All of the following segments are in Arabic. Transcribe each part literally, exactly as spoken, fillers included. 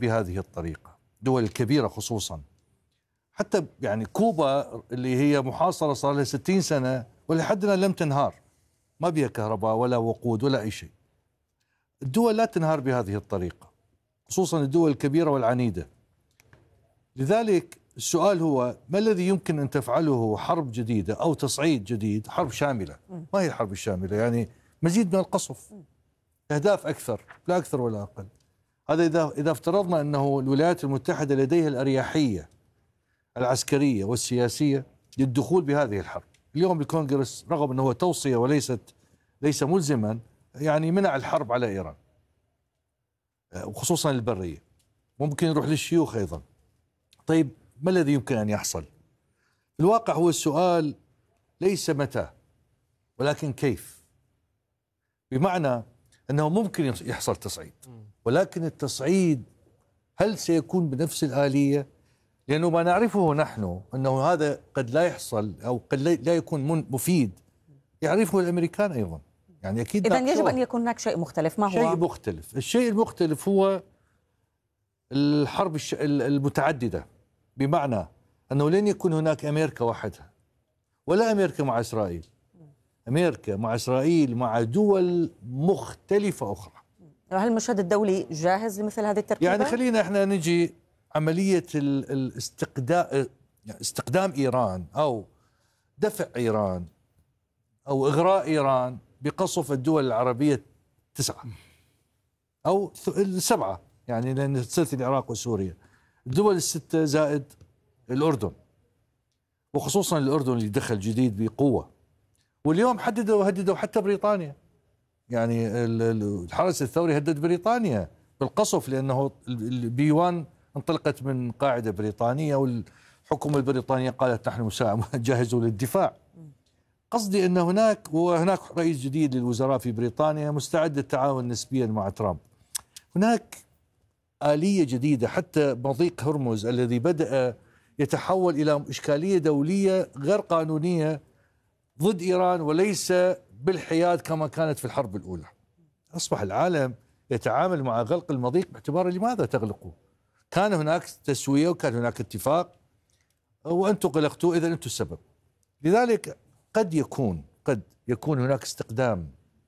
بهذه الطريقة، دول الكبيرة خصوصا. حتى يعني كوبا اللي هي محاصرة صار لها ستين سنة ولحدنا لم تنهار، ما بها كهرباء ولا وقود ولا أي شيء. الدول لا تنهار بهذه الطريقة، خصوصا الدول الكبيرة والعنيدة. لذلك السؤال هو ما الذي يمكن أن تفعله حرب جديدة أو تصعيد جديد، حرب شاملة؟ ما هي الحرب الشاملة؟ يعني مزيد من القصف، أهداف أكثر، لا أكثر ولا أقل. هذا إذا إذا افترضنا أنه الولايات المتحدة لديها الأريحية العسكرية والسياسية للدخول بهذه الحرب. اليوم الكونغرس رغم أنه توصية وليست ليس ملزما، يعني منع الحرب على إيران وخصوصا البرية، ممكن يروح للشيوخ أيضا. طيب ما الذي يمكن أن يحصل؟ في الواقع هو السؤال ليس متى ولكن كيف، بمعنى أنه ممكن يحصل تصعيد، ولكن التصعيد هل سيكون بنفس الآلية؟ لأنه ما نعرفه نحن أنه هذا قد لا يحصل أو قد لا يكون مفيد، يعرفه الأمريكان أيضا. يعني أكيد إذن يجب أن يكون هناك شيء مختلف. ما هو شيء مختلف؟ الشيء المختلف هو الحرب المتعددة، بمعنى أنه لن يكون هناك أمريكا وحدها ولا أمريكا مع إسرائيل، أمريكا مع إسرائيل مع دول مختلفة أخرى. هل المشهد الدولي جاهز لمثل هذه التركيبة؟ يعني خلينا إحنا نجي عملية الاستقدام استقدام إيران أو دفع إيران أو إغراء إيران بقصف الدول العربية تسعة أو السبعة، يعني لأن تصير العراق وسوريا، الدول الستة زائد الأردن، وخصوصا الأردن اللي دخل جديد بقوة. واليوم حددوا وهددوا حتى بريطانيا، يعني الحرس الثوري هدد بريطانيا بالقصف لأنه البيوان انطلقت من قاعدة بريطانية والحكومة البريطانية قالت نحن جاهزون للدفاع. قصدي أن هناك وهناك رئيس جديد للوزراء في بريطانيا مستعد للتعاون نسبيا مع ترامب. هناك آلية جديدة، حتى مضيق هرمز الذي بدأ يتحول إلى إشكالية دولية غير قانونية ضد إيران وليس بالحياد كما كانت في الحرب الأولى. أصبح العالم يتعامل مع غلق المضيق باعتبار لماذا تغلقوا؟ كان هناك تسوية وكان هناك اتفاق وأنتم غلقتوا، إذا أنتم السبب. لذلك قد يكون قد يكون هناك استقدام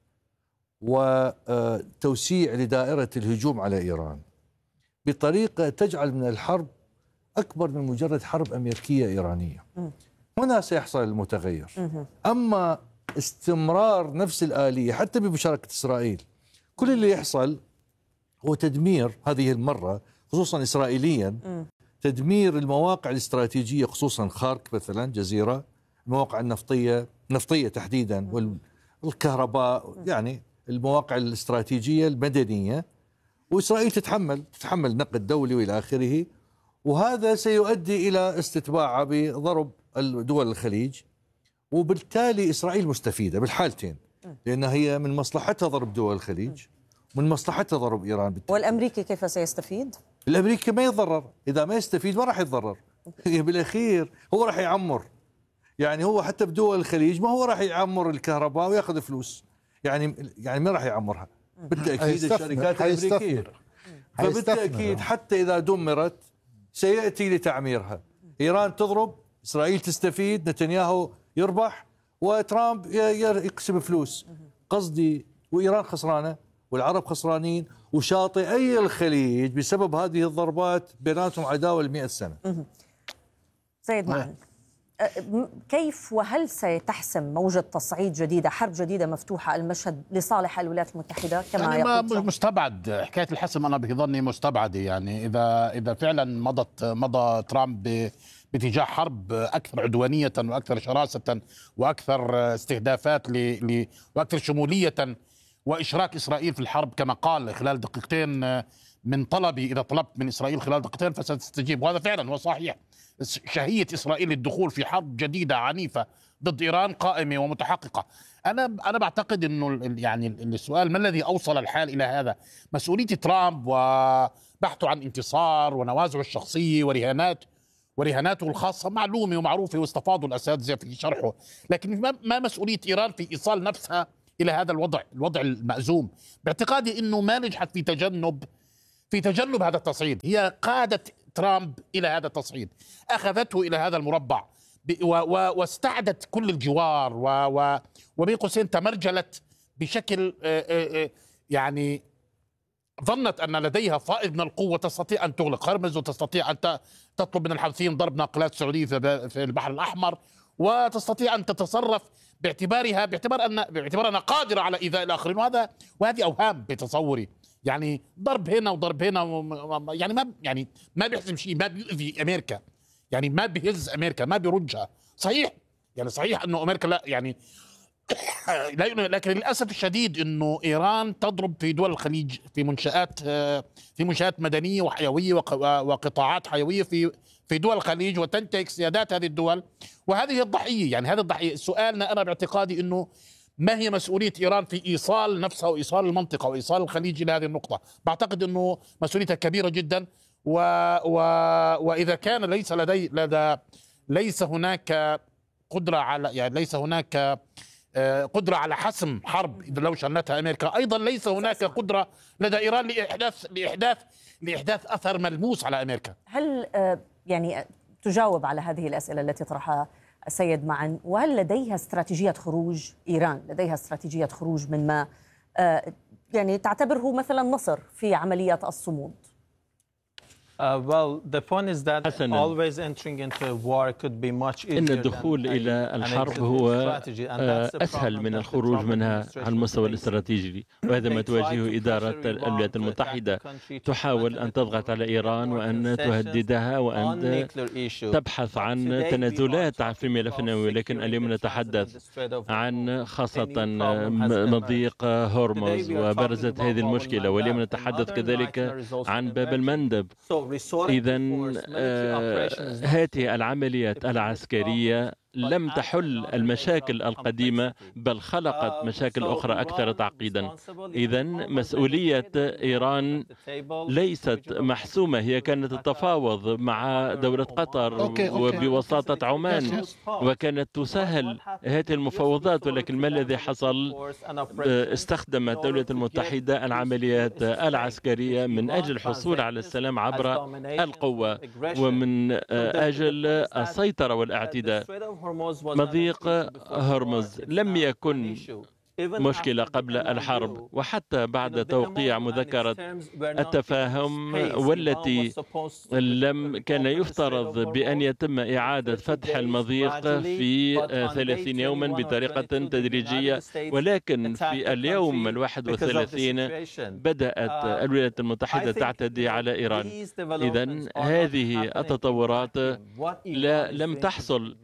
وتوسيع لدائرة الهجوم على إيران بطريقة تجعل من الحرب أكبر من مجرد حرب أمريكية إيرانية. هنا سيحصل المتغير. أما استمرار نفس الآلية حتى بمشاركة إسرائيل، كل اللي يحصل هو تدمير هذه المرة خصوصا إسرائيليا، تدمير المواقع الاستراتيجية خصوصا خارك مثلا جزيرة، المواقع النفطية نفطية تحديدا والكهرباء، يعني المواقع الاستراتيجية المدنية، وإسرائيل تتحمل تتحمل نقد دولي وإلى آخره. وهذا سيؤدي إلى استتباعها بضرب دول الخليج، وبالتالي إسرائيل مستفيدة بالحالتين، لأن هي من مصلحتها ضرب دول الخليج ومن مصلحتها ضرب إيران بالتالي. والأمريكي كيف سيستفيد؟ الأمريكي ما يتضرر، إذا ما يستفيد ما راح يتضرر. بالأخير هو راح يعمر، يعني هو حتى بدول الخليج ما هو راح يعمر الكهرباء ويأخذ فلوس، يعني يعني ما راح يعمرها بالتأكيد الشركات الأمريكية. فبالتأكيد حتى إذا دمرت سيأتي لتعميرها، إيران تضرب، إسرائيل تستفيد، نتنياهو يربح وترامب يقسم فلوس. قصدي وإيران خسرانة والعرب خسرانين وشاطئي الخليج بسبب هذه الضربات بيناتهم عداوة لمئة سنة. سيد معن، كيف وهل ستحسم موجة تصعيد جديدة، حرب جديدة مفتوحة المشهد لصالح الولايات المتحدة كما يعني يقول؟ مستبعد حكاية الحسم، أنا بظني مستبعدة. يعني إذا إذا فعلا مضت مضى ترامب باتجاه حرب أكثر عدوانية وأكثر شراسة وأكثر استهدافات ل وأكثر شمولية وإشراك إسرائيل في الحرب كما قال خلال دقيقتين من طلبي، إذا طلبت من إسرائيل خلال دقيقتين فستستجيب، وهذا فعلا هو صحيح. شهية إسرائيل للدخول في حرب جديدة عنيفة ضد إيران قائمة ومتحققة. أنا أنا بعتقد إنه يعني السؤال ما الذي أوصل الحال إلى هذا؟ مسؤولية ترامب وبحثه عن انتصار ونوازعه الشخصية ورهانات ورهاناته الخاصة معلومة ومعروفة واستفاضوا الأساتذة في شرحه، لكن ما مسؤولية إيران في إيصال نفسها إلى هذا الوضع الوضع المأزوم؟ باعتقادي إنه ما نجحت في تجنب في تجنب هذا التصعيد، هي قادت ترامب إلى هذا التصعيد، أخذته إلى هذا المربع واستعدت كل الجوار وبين قوسين تمرجلت بشكل يعني ظنت أن لديها فائض من القوة تستطيع أن تغلق هرمز وتستطيع أن تطلب من الحوثيين ضرب ناقلات سعودية في البحر الأحمر، وتستطيع أن تتصرف باعتبارها باعتبار أن باعتبار أنها قادرة على إيذاء الآخرين، وهذا وهذه أوهام بتصوري. يعني ضرب هنا وضرب هنا يعني ما يعني ما بيحزم شيء، ما بيؤذي أمريكا، يعني ما بيهز أمريكا، ما بيرجها. صحيح يعني صحيح أنه أمريكا لا يعني لا، لكن للأسف الشديد أنه إيران تضرب في دول الخليج في منشآت في منشآت مدنية وحيوية وقطاعات حيوية في في دول الخليج وتنتهك سيادات هذه الدول، وهذه الضحية. يعني هذه الضحية سؤالنا أنا باعتقادي أنه ما هي مسؤولية إيران في إيصال نفسها وإيصال المنطقة وإيصال الخليج إلى هذه النقطة؟ بعتقد أنه مسؤوليتها كبيرة جدا، و و وإذا كان ليس لدي لدى ليس هناك قدرة على يعني ليس هناك قدرة على حسم حرب إذا لو شنتها أمريكا، أيضا ليس هناك قدرة لدى إيران لإحداث لإحداث لإحداث أثر ملموس على أمريكا. هل يعني تجاوب على هذه الأسئلة التي طرحها السيد معا، وهل لديها استراتيجية خروج إيران لديها استراتيجية خروج من ما يعني تعتبره مثلا مصر في عمليات الصمود؟ Uh, well, the point is that always entering into a war could be much easier. إن الدخول إلى الحرب هو أسهل من الخروج منها على المستوى الاستراتيجي، وهذا ما تواجهه إدارة الولايات المتحدة. تحاول أن تضغط على إيران وأن تهددها وأن تبحث عن تنازلات في الملف النووي، لكن اليوم نتحدث عن خاصة مضيق هرمز وبرزت هذه المشكلة، واليوم نتحدث كذلك عن باب المندب. إذا هذه العمليات العسكرية لم تحل المشاكل القديمة بل خلقت مشاكل أخرى أكثر تعقيدا. إذا مسؤولية إيران ليست محسومة، هي كانت تتفاوض مع دولة قطر وبوساطة عمان وكانت تسهل هذه المفاوضات، ولكن ما الذي حصل؟ استخدمت الولايات المتحدة العمليات العسكرية من أجل الحصول على السلام عبر القوة ومن أجل السيطرة والاعتداء. مضيق هرمز لم يكن مشكلة قبل الحرب، وحتى بعد توقيع مذكرة التفاهم والتي لم كان يفترض بأن يتم إعادة فتح المضيق في ثلاثين يوما بطريقة تدريجية، ولكن في اليوم الواحد والثلاثين بدأت الولايات المتحدة تعتدي على إيران. إذن هذه التطورات لا لم تحصل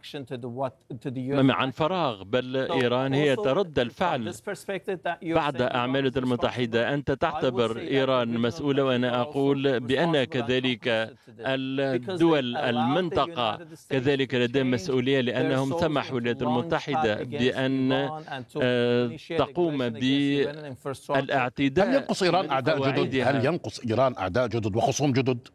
عن فراغ، بل إيران هي ترد الفعل بعد أعمال المتحدة. أنت تعتبر إيران مسؤولة، وأنا أقول بأن كذلك الدول المنطقة كذلك لديهم مسؤولية، لأنهم سمحوا الولايات المتحدة بأن تقوم بالاعتداء. هل ينقص إيران أعداء جدد؟ هل ينقص إيران أعداء جدد وخصوم جدد؟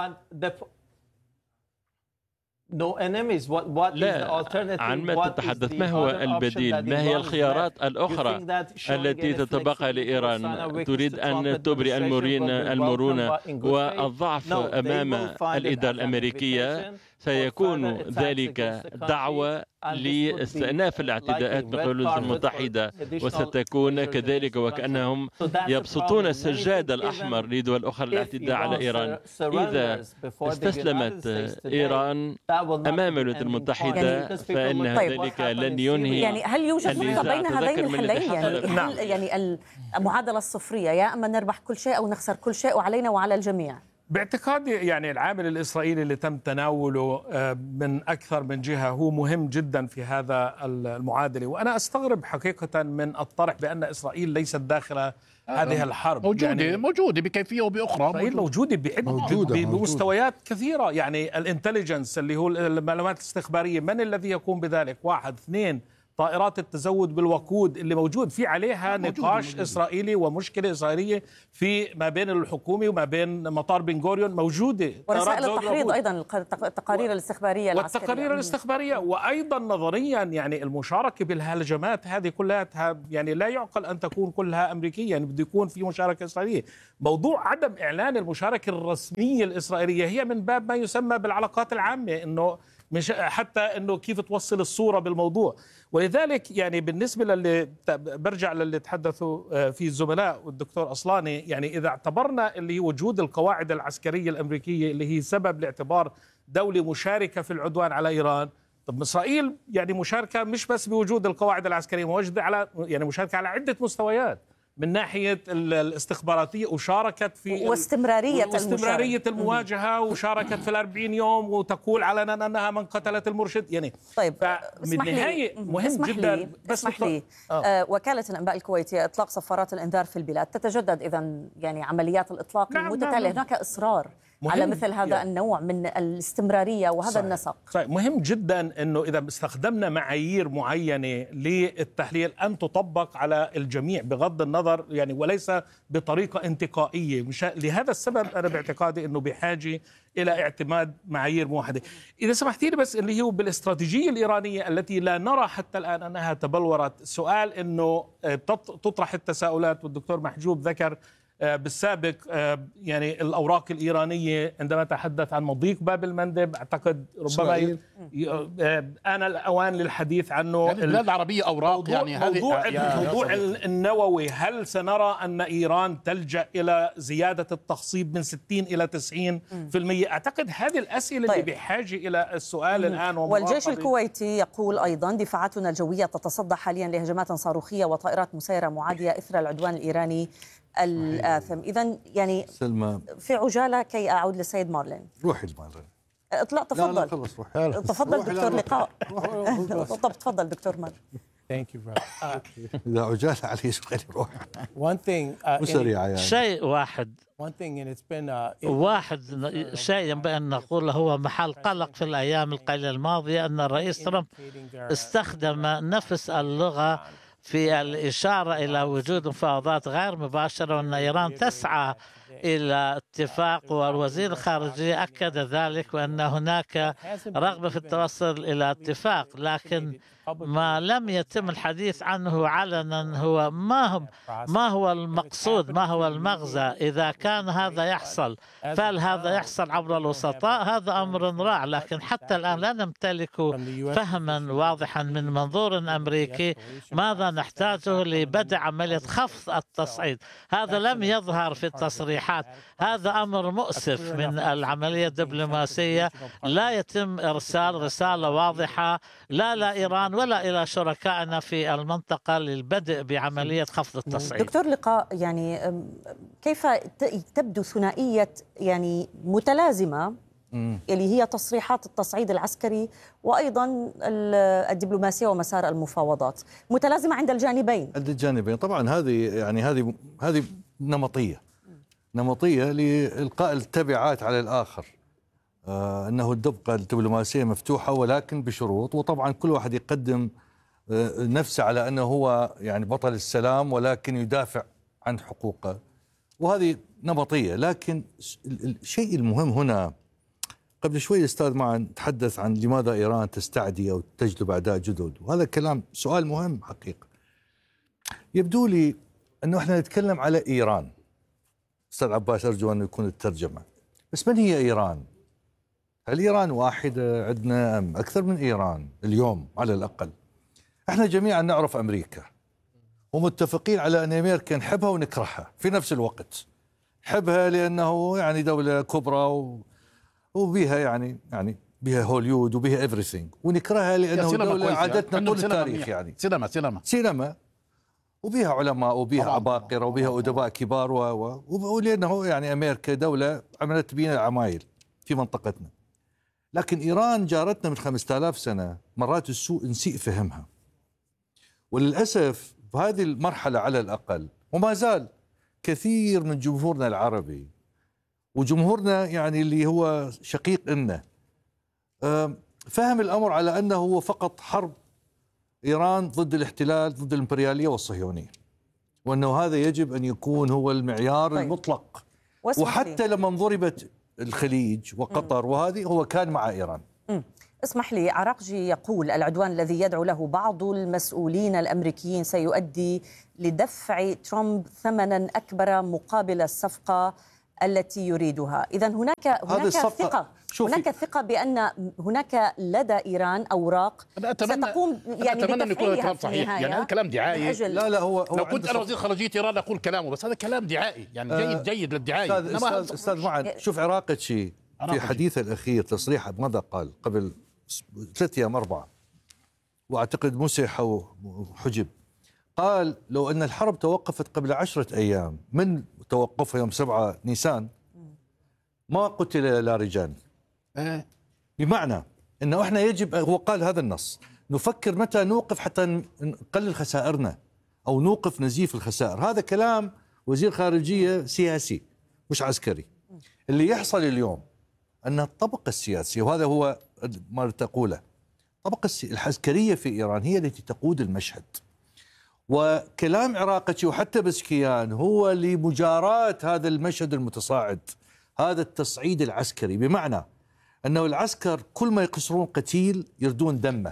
لا، عن ما تتحدث. ما هو البديل؟ ما هي الخيارات الأخرى التي تتبقى لإيران؟ تريد أن تبرئ المرونة والضعف أمام الإدارة الأمريكية؟ سيكون ذلك دعوة لاستئناف الاعتداءات من قبل الولايات المتحدة، وستكون كذلك وكأنهم يبسطون السجاد الأحمر لدول أخرى الاعتداء على إيران. إذا استسلمت إيران أمام الولايات المتحدة فإن طيب. ذلك لن ينهي. يعني هل يوجد فرصة بين هذين الحلين؟ يعني نعم. يعني المعادلة الصفرية، يا أما نربح كل شيء أو نخسر كل شيء، وعلينا وعلى الجميع. باعتقادي يعني العامل الإسرائيلي اللي تم تناوله من أكثر من جهة هو مهم جدا في هذا المعادلة، وأنا أستغرب حقيقة من الطرح بأن إسرائيل ليست داخل هذه الحرب. موجودة يعني موجودة بكيفية وبأخرى. إسرائيل موجودة بعدة بمستويات كثيرة. يعني الانتليجنس اللي هو المعلومات الاستخبارية، من الذي يقوم بذلك؟ واحد. اثنين، طائرات التزود بالوقود اللي موجود في عليها نقاش موجود إسرائيلي ومشكلة إسرائيلية في ما بين الحكومة وما بين مطار بن غوريون موجودة. ورسائل التحريض أيضا التقارير الاستخبارية العسكرية والتقارير الاستخبارية وأيضا نظريا يعني المشاركة بالهجمات هذه كلها يعني لا يعقل أن تكون كلها أمريكية، يعني بده يكون في مشاركة إسرائيلية. موضوع عدم إعلان المشاركة الرسمية الإسرائيلية هي من باب ما يسمى بالعلاقات العامة، إنه مش حتى انه كيف توصل الصوره بالموضوع. ولذلك يعني بالنسبه للي برجع للي تحدثوا فيه الزملاء والدكتور أصلاني، يعني اذا اعتبرنا اللي هو وجود القواعد العسكريه الامريكيه اللي هي سبب لاعتبار دوله مشاركه في العدوان على ايران، طب اسرائيل يعني مشاركه مش بس بوجود القواعد العسكريه، موجوده على يعني مشاركه على عده مستويات من ناحية الاستخباراتية، وشاركت في واستمرارية واستمرارية المواجهة، وشاركت في الأربعين يوم وتقول علنا أنها من قتلت المرشد. يعني طيب بالنهاية مهم جدا. لي بس اسمح لي آه. وكالة الأنباء الكويتية إطلاق صفارات الإنذار في البلاد تتجدد إذن يعني عمليات الإطلاق نعم المتتالية. نعم. هناك إصرار على مثل هذا يعني النوع من الاستمرارية وهذا صحيح. النسق صحيح. مهم جدا أنه إذا استخدمنا معايير معينة للتحليل أن تطبق على الجميع بغض النظر يعني، وليس بطريقة انتقائية. مش لهذا السبب أنا باعتقادي أنه بحاجة إلى اعتماد معايير موحدة. إذا سمحتي لي بس اللي هو بالاستراتيجية الإيرانية التي لا نرى حتى الآن أنها تبلورت، سؤال أنه تطرح التساؤلات، والدكتور محجوب ذكر بالسابق يعني الأوراق الإيرانية عندما تحدث عن مضيق باب المندب. أعتقد ربما آن الأوان للحديث عنه. يعني البلاد العربية أوراق يعني موضوع, موضوع النووي، هل سنرى أن إيران تلجأ إلى زيادة التخصيب من ستين إلى تسعين بالمئة؟ أعتقد هذه الأسئلة طيب. اللي بحاجة إلى السؤال مم. الآن. والجيش الكويتي يقول أيضا دفاعاتنا الجوية تتصدى حاليا لهجمات صاروخية وطائرات مسيرة معادية إثر العدوان الإيراني الآثم. إذن يعني سلمى في عجالة كي أعود للسيد مارلين. روحي المارلين. اطلع تفضل. لا لا خلص روحي. تفضل دكتور لقاء. طب تفضل دكتور مار. Thank you, brother. إذا عجالة عليه خلي روح. One thing. Uh, مسريعة يعني. شيء واحد. One thing and it's been. Uh, واحد شيء ينبغي أن نقول هو محل قلق في الأيام القليلة الماضية أن الرئيس ترامب استخدم نفس اللغة في الإشارة إلى وجود مفاوضات غير مباشرة، وأن إيران تسعى إلى اتفاق، والوزير الخارجية أكد ذلك، وأن هناك رغبة في التوصل إلى اتفاق. لكن ما لم يتم الحديث عنه علنا هو ما هو ما هو المقصود، ما هو المغزى. إذا كان هذا يحصل فهل هذا يحصل عبر الوسطاء؟ هذا أمر رائع، لكن حتى الآن لا نمتلك فهما واضحا من منظور أمريكي ماذا نحتاجه لبدء عملية خفض التصعيد. هذا لم يظهر في التصريحات. هذا أمر مؤسف من العملية الدبلوماسية. لا يتم إرسال رسالة واضحة لا لإيران ولا إلى شركائنا في المنطقة للبدء بعملية خفض التصعيد. دكتور لقاء، يعني كيف تبدو ثنائية يعني متلازمة اللي هي تصريحات التصعيد العسكري وأيضا الدبلوماسية ومسار المفاوضات، متلازمة عند الجانبين؟ عند الجانبين طبعا. هذه يعني هذه هذه نمطية نمطية لإلقاء التبعات على الآخر. آه أنه تبقى الدبلوماسية مفتوحة ولكن بشروط، وطبعا كل واحد يقدم آه نفسه على أنه هو يعني بطل السلام ولكن يدافع عن حقوقه، وهذه نمطية. لكن الشيء المهم هنا، قبل شوي الأستاذ معا تحدث عن لماذا إيران تستعدي أو تجلب أعداء جدد، وهذا الكلام سؤال مهم حقيقة. يبدو لي أنه إحنا نتكلم على إيران. أستاذ عباس أرجو أن يكون الترجمة. بس من هي إيران؟ هل إيران واحدة عندنا أم أكثر من إيران اليوم على الأقل؟ إحنا جميعا نعرف أمريكا ومتفقين على أن أمريكا نحبها ونكرهها في نفس الوقت. نحبها لأنه يعني دولة كبرى و... وبيها يعني يعني بها هوليود وبها إيفريثينج، ونكرهها لأنه دولة عادتنا طول التاريخ يعني سينما سينما سينما وبها علماء وبها عباقرة وبها أدباء كبار و... و... ولأنه يعني أمريكا دولة عملت بينا عمايل في منطقتنا. لكن إيران جارتنا من خمسة آلاف سنة، مرات السوء نسيء فهمها، وللأسف في هذه المرحلة على الأقل وما زال كثير من جمهورنا العربي وجمهورنا يعني اللي هو شقيق إلنا فهم الأمر على أنه هو فقط حرب إيران ضد الاحتلال، ضد الإمبريالية والصهيونية، وأنه هذا يجب أن يكون هو المعيار طيب. المطلق. واسمح وحتى لي. لما ضربت الخليج وقطر م. وهذه هو كان مع إيران. م. اسمح لي، عراقجي يقول العدوان الذي يدعو له بعض المسؤولين الأمريكيين سيؤدي لدفع ترامب ثمنا أكبر مقابل الصفقة التي يريدها. إذن هناك هناك ثقة هناك ثقة بأن هناك لدى إيران أوراق ستقوم يعني أتمنى أن يكون الكلام صحيح. يعني هذا كلام دعائي. لا لا هو, هو لو كنت أنا وزير خارجية إيران أقول كلامه، بس هذا كلام دعائي يعني جيد آه جيد للدعاية. أستاذ, أستاذ, أستاذ معن، شوف عراقجي في حديثه الأخير تصريحه ماذا قال قبل ثلاثة أيام أربعة، وأعتقد مسح أو حجب، قال لو أن الحرب توقفت قبل عشرة أيام من توقفها يوم سبعة نيسان ما قتل لا رجال. بمعنى أنه إحنا يجب، هو قال هذا النص، نفكر متى نوقف حتى نقلل خسائرنا أو نوقف نزيف الخسائر. هذا كلام وزير خارجية سياسي مش عسكري. اللي يحصل اليوم أن الطبقة السياسية، وهذا هو ما تقوله، الطبقة العسكرية في إيران هي التي تقود المشهد. وكلام عراقجي وحتى بسكيان هو لمجاراة هذا المشهد المتصاعد، هذا التصعيد العسكري، بمعنى أنه العسكر كل ما يخسرون قتيل يردون دمه،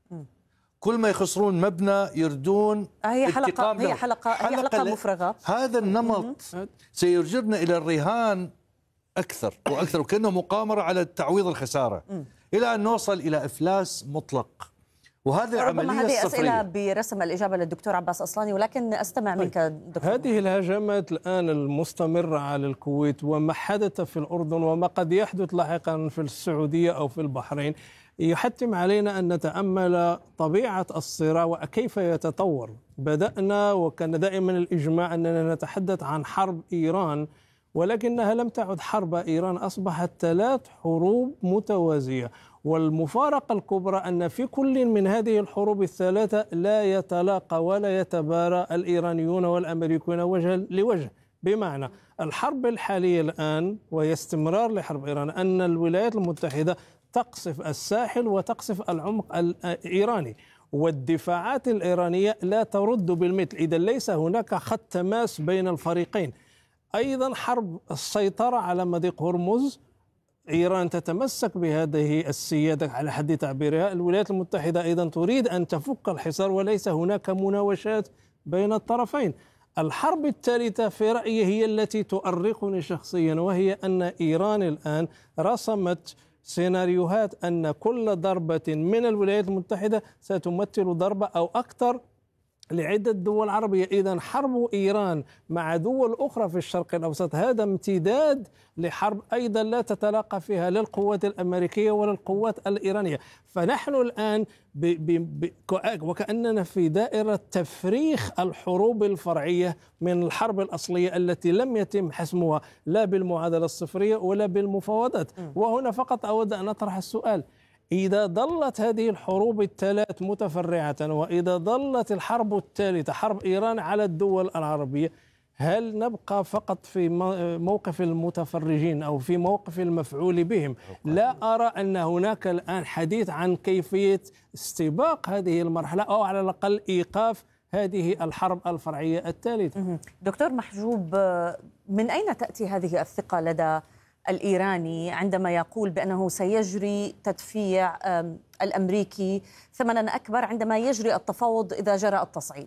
كل ما يخسرون مبنى يردون هي حلقة هي حلقة هي حلقة مفرغة. هذا النمط سيرجعنا إلى الرهان أكثر وأكثر، وكأنه مقامرة على تعويض الخسارة م. إلى أن نوصل إلى إفلاس مطلق. وهذه العملية هذه الصفرية. أسئلة برسم الإجابة للدكتور عباس أصلاني، ولكن أستمع منك دكتور. هذه الهجمات الآن المستمرة على الكويت وما حدث في الأردن وما قد يحدث لاحقا في السعودية أو في البحرين يحتم علينا أن نتأمل طبيعة الصراع وكيف يتطور. بدأنا وكان دائما الإجماع أننا نتحدث عن حرب إيران، ولكنها لم تعد حرب إيران، أصبحت ثلاث حروب متوازية. والمفارقة الكبرى أن في كل من هذه الحروب الثلاثة لا يتلاقى ولا يتبارى الإيرانيون والأمريكيون وجها لوجه. بمعنى الحرب الحالية الآن وهي استمرار لحرب إيران، أن الولايات المتحدة تقصف الساحل وتقصف العمق الإيراني، والدفاعات الإيرانية لا ترد بالمثل. إذا ليس هناك خط تماس بين الفريقين. أيضا حرب السيطرة على مضيق هرمز، إيران تتمسك بهذه السيادة على حد تعبيرها، الولايات المتحدة أيضا تريد أن تفك الحصار وليس هناك مناوشات بين الطرفين. الحرب الثالثة في رأيي هي التي تؤرقني شخصيا، وهي أن إيران الآن رسمت سيناريوهات أن كل ضربة من الولايات المتحدة ستمثل ضربة أو أكثر لعدة دول عربية. إذن حرب إيران مع دول أخرى في الشرق الأوسط هذا امتداد لحرب أيضا لا تتلاقى فيها لا القوات الأمريكية ولا القوات الإيرانية. فنحن الآن ب ب ب وكأننا في دائرة تفريخ الحروب الفرعية من الحرب الأصلية التي لم يتم حسمها لا بالمعادلة الصفرية ولا بالمفاوضات. وهنا فقط أود أن أطرح السؤال: إذا ظلت هذه الحروب الثلاث متفرعة، وإذا ظلت الحرب الثالثة حرب إيران على الدول العربية، هل نبقى فقط في موقف المتفرجين أو في موقف المفعول بهم؟ لا أرى أن هناك الآن حديث عن كيفية استباق هذه المرحلة أو على الأقل إيقاف هذه الحرب الفرعية الثالثة. دكتور محجوب، من أين تأتي هذه الثقة لدى الإيراني عندما يقول بأنه سيجري تدفيع الأمريكي ثمنا أكبر عندما يجري التفاوض إذا جرى التصعيد؟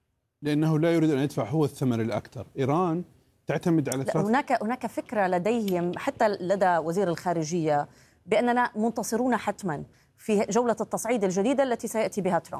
لأنه لا يريد أن يدفع هو الثمن الأكثر. إيران تعتمد على ثلاث. هناك هناك فكرة لديهم حتى لدى وزير الخارجية بأننا منتصرون حتما في جولة التصعيد الجديدة التي سيأتي بها ترامب.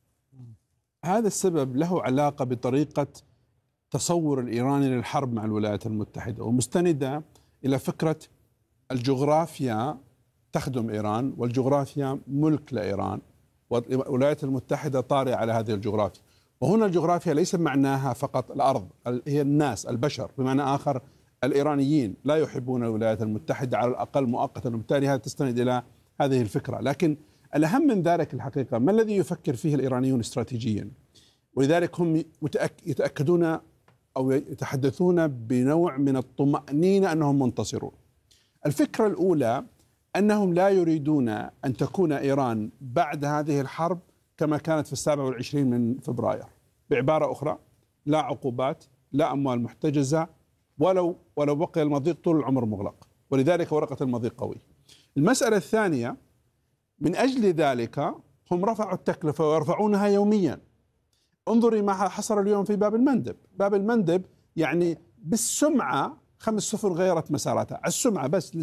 هذا السبب له علاقة بطريقة تصور الإيراني للحرب مع الولايات المتحدة، ومستندة إلى فكرة الجغرافيا تخدم إيران، والجغرافيا ملك لإيران، والولايات المتحدة طارئة على هذه الجغرافيا. وهنا الجغرافيا ليس معناها فقط الأرض، هي الناس، البشر. بمعنى آخر الإيرانيين لا يحبون الولايات المتحدة على الأقل مؤقتا، وبالتالي هذا تستند إلى هذه الفكرة. لكن الأهم من ذلك الحقيقة ما الذي يفكر فيه الإيرانيون استراتيجيا، ولذلك هم يتأكدون أو يتحدثون بنوع من الطمأنينة أنهم منتصرون. الفكرة الأولى أنهم لا يريدون أن تكون إيران بعد هذه الحرب كما كانت في السابع والعشرين من فبراير. بعبارة أخرى، لا عقوبات، لا أموال محتجزة، ولو ولو بقي المضيق طول العمر مغلق، ولذلك ورقة المضيق قوي. المسألة الثانية، من أجل ذلك هم رفعوا التكلفة ويرفعونها يوميا. انظري ما حصل اليوم في باب المندب. باب المندب يعني بالسمعة خمس سفن غيرت مساراتها، السمعة بس